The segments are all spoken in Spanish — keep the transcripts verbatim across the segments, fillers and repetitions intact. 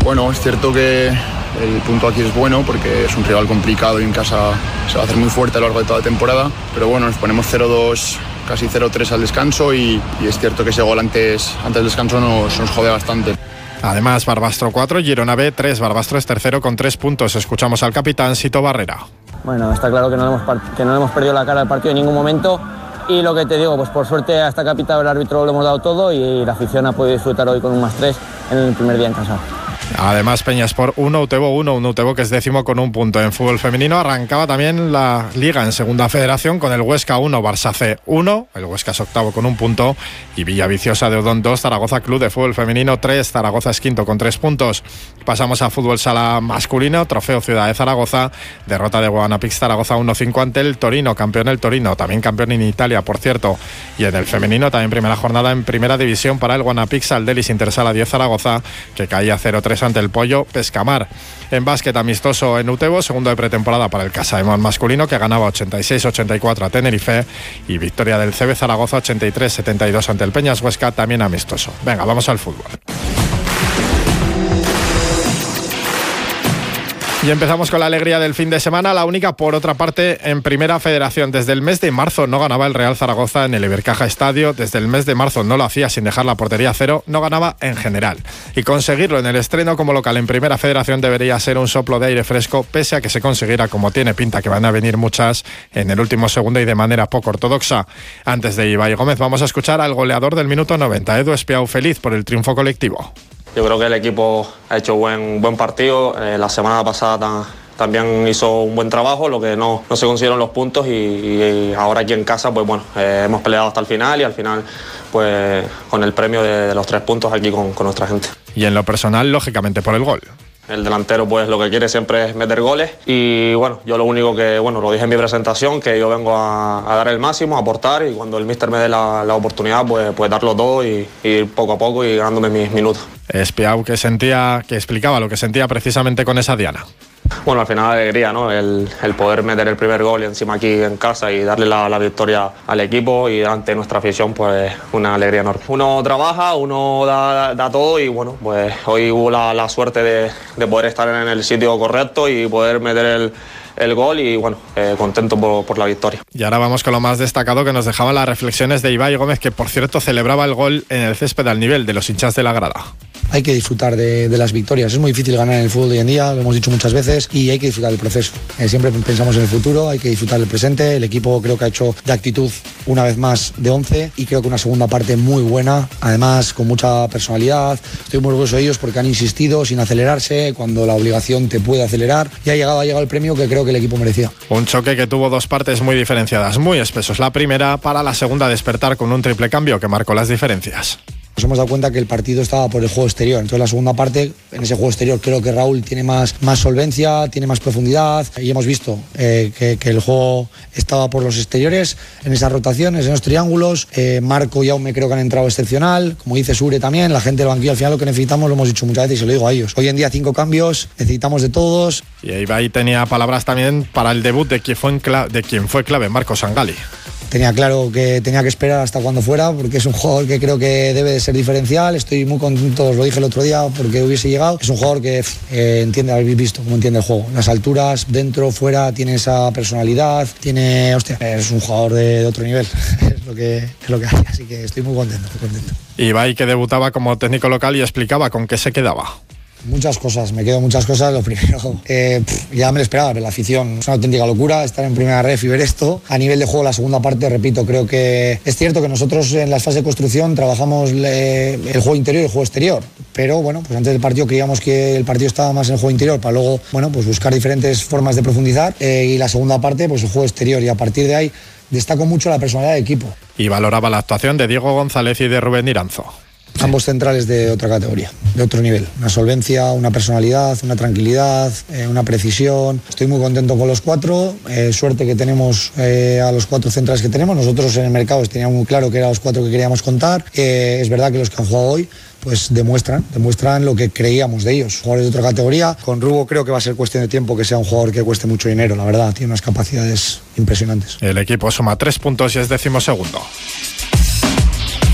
Bueno, es cierto que el punto aquí es bueno porque es un rival complicado y en casa se va a hacer muy fuerte a lo largo de toda la temporada, pero bueno, nos ponemos cero dos, casi cero tres al descanso y, y es cierto que ese gol antes, antes del descanso nos, nos jode bastante. Además, Barbastro cuatro, Girona B tres, Barbastro es tercero con tres puntos. Escuchamos al capitán Sito Barrera. Bueno, está claro que no, hemos part- que no hemos perdido la cara al partido en ningún momento y lo que te digo, pues por suerte hasta que ha pitado el árbitro lo hemos dado todo y la afición ha podido disfrutar hoy con un más tres en el primer día en casa. Además, Peñasport uno, Utebo uno, un Utebo que es décimo con un punto. En fútbol femenino arrancaba también la Liga en Segunda Federación con el Huesca uno, Barça C uno, el Huesca es octavo con un punto y Villaviciosa de Odón dos, Zaragoza Club de Fútbol Femenino tres, Zaragoza es quinto con tres puntos. Pasamos a fútbol sala masculino, Trofeo Ciudad de Zaragoza, derrota de Guanapix Zaragoza uno cinco ante el Torino, campeón el Torino, también campeón en Italia, por cierto. Y en el femenino también primera jornada en primera división para el Guanapix Aldelis Intersala diez Zaragoza, que caía cero tres ante el Pollo Pescamar. En básquet amistoso en Utebo, segundo de pretemporada para el Casaemón masculino, que ganaba ochenta y seis ochenta y cuatro a Tenerife, y victoria del C B Zaragoza ochenta y tres setenta y dos ante el Peñas Huesca, también amistoso. Venga, vamos al fútbol. Y empezamos con la alegría del fin de semana, la única por otra parte en Primera Federación. Desde el mes de marzo no ganaba el Real Zaragoza en el Ibercaja Estadio, desde el mes de marzo no lo hacía sin dejar la portería a cero, no ganaba en general. Y conseguirlo en el estreno como local en Primera Federación debería ser un soplo de aire fresco, pese a que se consiguiera, como tiene pinta que van a venir muchas, en el último segundo y de manera poco ortodoxa. Antes de Ibai Gómez vamos a escuchar al goleador del minuto noventa, Edu Espiau, feliz por el triunfo colectivo. Yo creo que el equipo ha hecho buen, buen partido. Eh, la semana pasada ta, también hizo un buen trabajo, lo que no, no se consiguieron los puntos y, y, y ahora aquí en casa pues bueno, eh, hemos peleado hasta el final y al final pues con el premio de, de los tres puntos aquí con, con nuestra gente. Y en lo personal, lógicamente por el gol. El delantero pues lo que quiere siempre es meter goles y bueno, yo lo único que, bueno, lo dije en mi presentación, que yo vengo a, a dar el máximo, a aportar y cuando el míster me dé la, la oportunidad pues, pues darlo todo y, y ir poco a poco y ganándome mis minutos. Espiau que sentía, que explicaba lo que sentía precisamente con esa diana. Bueno, al final alegría, ¿no? El, el poder meter el primer gol y encima aquí en casa y darle la, la victoria al equipo y ante nuestra afición, pues una alegría enorme. Uno trabaja, uno da, da todo y bueno, pues hoy hubo la, la suerte de, de poder estar en el sitio correcto y poder meter el, el gol y bueno, eh, contento por, por la victoria. Y ahora vamos con lo más destacado que nos dejaban las reflexiones de Ibai Gómez, que por cierto celebraba el gol en el césped al nivel de los hinchas de la grada. Hay que disfrutar de, de las victorias. Es muy difícil ganar en el fútbol hoy en día, lo hemos dicho muchas veces, y hay que disfrutar del proceso. Eh, siempre pensamos en el futuro, hay que disfrutar del presente. El equipo creo que ha hecho de actitud una vez más de once y creo que una segunda parte muy buena, además con mucha personalidad. Estoy muy orgulloso de ellos porque han insistido sin acelerarse cuando la obligación te puede acelerar y ha llegado, ha llegado el premio que creo que el equipo merecía. Un choque que tuvo dos partes muy diferenciadas, muy espesos. La primera para la segunda despertar con un triple cambio que marcó las diferencias. Nos hemos dado cuenta que el partido estaba por el juego exterior. Entonces la segunda parte, en ese juego exterior creo que Raúl tiene más, más solvencia, tiene más profundidad y hemos visto eh, que, que el juego estaba por los exteriores, en esas rotaciones, en los triángulos. eh, Marco y Jaume creo que han entrado excepcional, como dice Sure también, la gente del banquillo al final lo que necesitamos, lo hemos dicho muchas veces y se lo digo a ellos. Hoy en día cinco cambios, necesitamos de todos. Y Ibai tenía palabras también para el debut de quien fue, en cla- de quien fue clave, Marco Sangali. Tenía claro que tenía que esperar hasta cuando fuera porque es un jugador que creo que debe de ser diferencial. Estoy muy contento, os lo dije el otro día, porque hubiese llegado. Es un jugador que eh, entiende, habéis visto cómo entiende el juego. Las alturas, dentro, fuera, tiene esa personalidad, tiene, hostia, es un jugador de, de otro nivel. es lo que es lo que hace, así que estoy muy contento, muy contento. Ibai que debutaba como técnico local y explicaba con qué se quedaba. Muchas cosas, me quedo muchas cosas. Lo primero, eh, pff, ya me lo esperaba, pero la afición es una auténtica locura estar en primera ref y ver esto. A nivel de juego, la segunda parte, repito, creo que es cierto que nosotros en las fases de construcción trabajamos eh, el juego interior y el juego exterior, pero bueno, pues antes del partido creíamos que el partido estaba más en el juego interior para luego, bueno, pues buscar diferentes formas de profundizar eh, y la segunda parte, pues el juego exterior, y a partir de ahí destaco mucho la personalidad del equipo. Y valoraba la actuación de Diego González y de Rubén Iranzo. Ambos centrales de otra categoría, de otro nivel. Una solvencia, una personalidad, una tranquilidad, eh, una precisión. Estoy muy contento con los cuatro. Eh, suerte que tenemos eh, a los cuatro centrales que tenemos. Nosotros en el mercado teníamos muy claro que eran los cuatro que queríamos contar. Eh, es verdad que los que han jugado hoy pues demuestran, demuestran lo que creíamos de ellos. Jugadores de otra categoría. Con Rubo creo que va a ser cuestión de tiempo que sea un jugador que cueste mucho dinero, la verdad. Tiene unas capacidades impresionantes. El equipo suma tres puntos y es decimosegundo.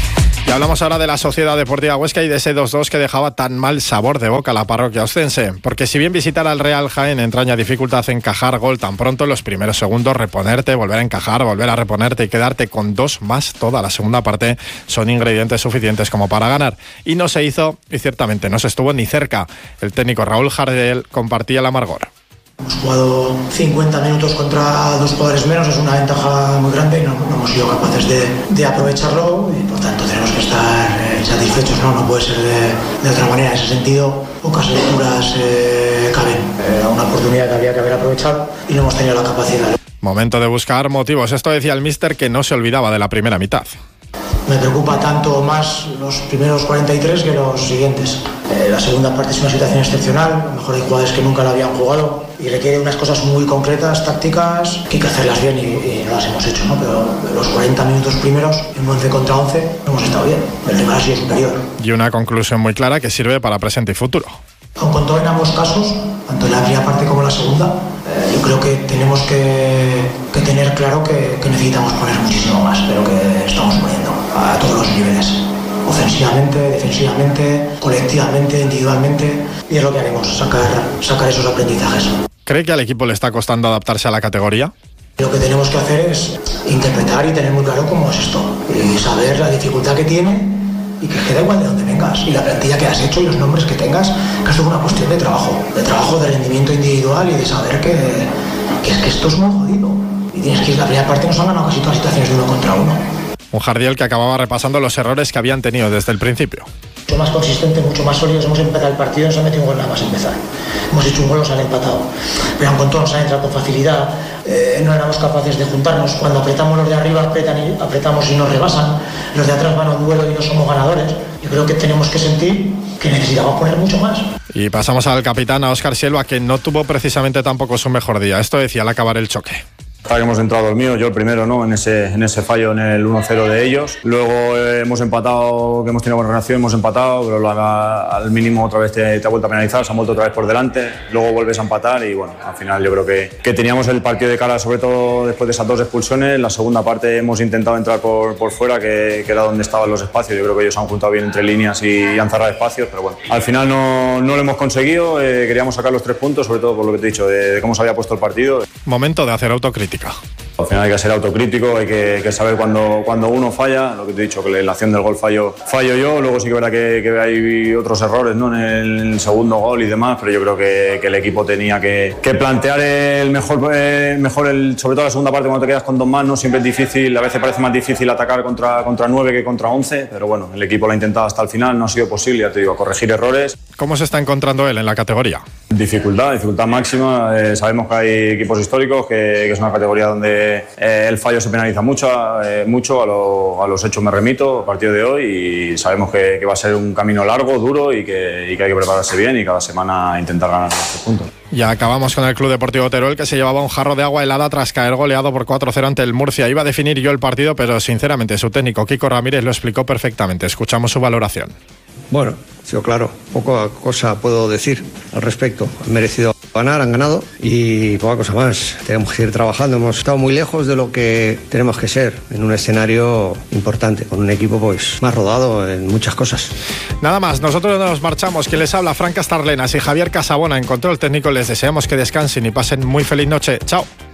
Y hablamos ahora de la Sociedad Deportiva Huesca y de ese dos dos que dejaba tan mal sabor de boca a la parroquia ostense. Porque si bien visitar al Real Jaén entraña dificultad encajar gol tan pronto, en los primeros segundos reponerte, volver a encajar, volver a reponerte y quedarte con dos más toda la segunda parte son ingredientes suficientes como para ganar. Y no se hizo, y ciertamente no se estuvo ni cerca. El técnico Raúl Jardiel compartía el amargor. Hemos jugado cincuenta minutos contra dos jugadores menos, es una ventaja muy grande y no, no hemos sido capaces de, de aprovecharlo y por tanto tenemos que estar eh, satisfechos, ¿no? No puede ser de, de otra manera. En ese sentido, pocas lecturas eh, caben. Era una oportunidad que había que haber aprovechado y no hemos tenido la capacidad. Momento de buscar motivos. Esto decía el míster, que no se olvidaba de la primera mitad. Me preocupa tanto más los primeros cuarenta y tres que los siguientes. Eh, la segunda parte es una situación excepcional, a lo mejor hay jugadores que nunca la habían jugado y requiere unas cosas muy concretas, tácticas, que hay que hacerlas bien y, y no las hemos hecho, ¿no? Pero los cuarenta minutos primeros, en once contra once, hemos estado bien. El rival ha sido superior. Y una conclusión muy clara que sirve para presente y futuro. Con todo en ambos casos, tanto en la primera parte como en la segunda, eh, yo creo que tenemos que, que tener claro que, que necesitamos poner muchísimo más de lo que estamos poniendo a todos los niveles. Ofensivamente, defensivamente, colectivamente, individualmente, y es lo que haremos, sacar, sacar esos aprendizajes. ¿Cree que al equipo le está costando adaptarse a la categoría? Lo que tenemos que hacer es interpretar y tener muy claro cómo es esto, y saber la dificultad que tiene, y que queda igual de donde vengas, y la plantilla que has hecho y los nombres que tengas, que esto es una cuestión de trabajo, de trabajo, de rendimiento individual y de saber que, que es que esto es muy jodido. Y tienes que ir, la primera parte nos han ganado casi todas las situaciones de uno contra uno. Un Jardiel que acababa repasando los errores que habían tenido desde el principio. Mucho más consistente, mucho más sólidos, hemos empezado el partido, nos han metido un gol nada más empezar. Hemos hecho un gol, nos han empatado. Pero con todo nos han entrado con facilidad, eh, no éramos capaces de juntarnos. Cuando apretamos los de arriba, apretan y, apretamos y nos rebasan. Los de atrás van a un duelo y no somos ganadores. Yo creo que tenemos que sentir que necesitamos poner mucho más. Y pasamos al capitán, a Óscar Silva, que no tuvo precisamente tampoco su mejor día. Esto decía al acabar el choque. Que hemos entrado dormidos, yo el primero, ¿no? En ese, en ese fallo en el uno cero de ellos. Luego eh, hemos empatado, que hemos tenido buena relación, hemos empatado, pero la, al mínimo otra vez te, te ha vuelto a penalizar, se han vuelto otra vez por delante. Luego vuelves a empatar y bueno, al final yo creo que, que teníamos el partido de cara, sobre todo después de esas dos expulsiones. En la segunda parte hemos intentado entrar por, por fuera, que, que era donde estaban los espacios. Yo creo que ellos han juntado bien entre líneas y, y han cerrado espacios, pero bueno, al final no, no lo hemos conseguido. Eh, queríamos sacar los tres puntos, sobre todo por lo que te he dicho, de, de cómo se había puesto el partido. Momento de hacer autocrítica. Al final hay que ser autocrítico, hay que, que saber cuando, cuando uno falla, lo que te he dicho, que la acción del gol fallo, fallo yo, luego sí que verá que, que hay otros errores, ¿no? En el, en el segundo gol y demás, pero yo creo que, que el equipo tenía que, que plantear el mejor, eh, mejor el, sobre todo la segunda parte cuando te quedas con dos más, ¿no? Siempre es difícil, a veces parece más difícil atacar contra, contra nueve que contra once, pero bueno, el equipo lo ha intentado hasta el final, no ha sido posible, ya te digo, corregir errores. ¿Cómo se está encontrando él en la categoría? Dificultad, dificultad máxima, eh, sabemos que hay equipos históricos, que, que es una categoría donde eh, el fallo se penaliza mucho, eh, mucho a, lo, a los hechos me remito a partir de hoy y sabemos que, que va a ser un camino largo, duro y que, y que hay que prepararse bien y cada semana intentar ganar estos puntos. Ya acabamos con el Club Deportivo Teruel, que se llevaba un jarro de agua helada tras caer goleado por cuatro cero ante el Murcia. Iba a definir yo el partido, pero sinceramente su técnico Kiko Ramírez lo explicó perfectamente. Escuchamos su valoración. Bueno, sí, claro, poca cosa puedo decir al respecto. Han merecido ganar, han ganado y poca cosa más. Tenemos que seguir trabajando. Hemos estado muy lejos de lo que tenemos que ser en un escenario importante, con un equipo pues más rodado en muchas cosas. Nada más, nosotros nos marchamos. Quien les habla, Fran Castarlenas y Javier Casabona en control técnico. Les deseamos que descansen y pasen muy feliz noche. Chao.